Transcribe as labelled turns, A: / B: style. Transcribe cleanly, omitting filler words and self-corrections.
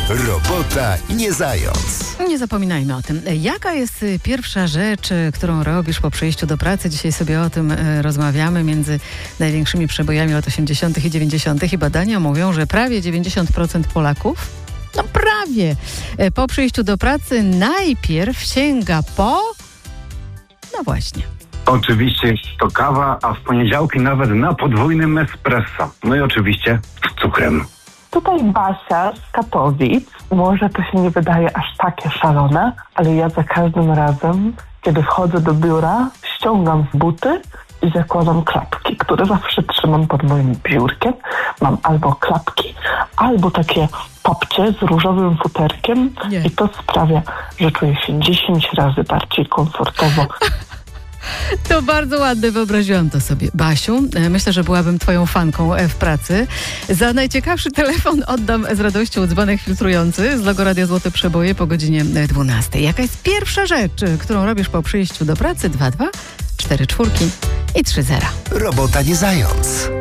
A: Robota nie zając.
B: Nie zapominajmy o tym. Jaka jest pierwsza rzecz, którą robisz po przyjściu do pracy? Dzisiaj sobie o tym rozmawiamy między największymi przebojami lat 80. i 90. I badania mówią, że prawie 90% Polaków, no prawie, po przyjściu do pracy najpierw sięga po... No właśnie.
C: Oczywiście jest to kawa, a w poniedziałki nawet na podwójnym espresso. No i oczywiście z cukrem.
D: Tutaj Basia z Katowic. Może to się nie wydaje aż takie szalone, ale ja za każdym razem, kiedy wchodzę do biura, ściągam buty i zakładam klapki, które zawsze trzymam pod moim biurkiem. Mam albo klapki, albo takie papcie z różowym futerkiem.
B: Nie.
D: I to sprawia, że czuję się 10 razy bardziej komfortowo.
B: To bardzo ładne, wyobraziłam to sobie. Basiu, myślę, że byłabym twoją fanką w pracy. Za najciekawszy telefon oddam z radością dzbanek filtrujący z logo Radia Złote Przeboje po godzinie 12. Jaka jest pierwsza rzecz, którą robisz po przyjściu do pracy? 22 44 i 30.
A: Robota nie zając.